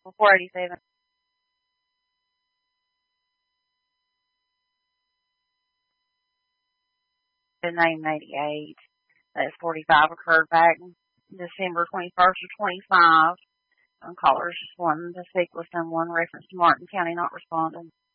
487. The name 88. That 45 occurred back December 21st or 25. Callers just wanting to speak with someone reference to Martin County not responding.